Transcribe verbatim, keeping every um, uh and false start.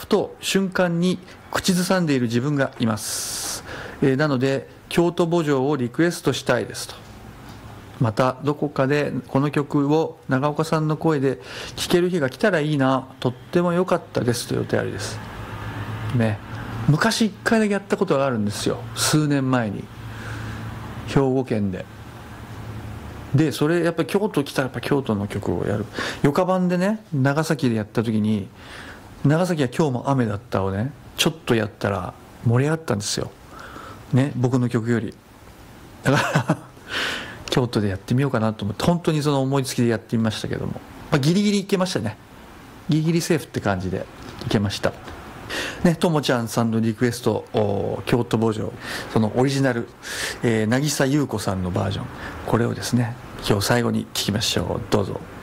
ふと瞬間に口ずさんでいる自分がいます、えー、なので京都慕情をリクエストしたいですと。またどこかでこの曲を長岡さんの声で聴ける日が来たらいいな、とっても良かったですというお便りですね。昔いっかいだけやったことがあるんですよ、数年前に兵庫県で。でそれやっぱり京都来たらやっぱ京都の曲をやる。ヨカ版でね、長崎でやった時に長崎は今日も雨だったをねちょっとやったら盛り上がったんですよね、僕の曲より。だから京都でやってみようかなと思って、本当にその思いつきでやってみましたけども、まあ、ギリギリいけましたね。ギリギリセーフって感じでいけましたね。ともちゃんさんのリクエスト、京都慕情、そのオリジナル、えー、渚優子さんのバージョン、これをですね今日最後に聴きましょう。どうぞ。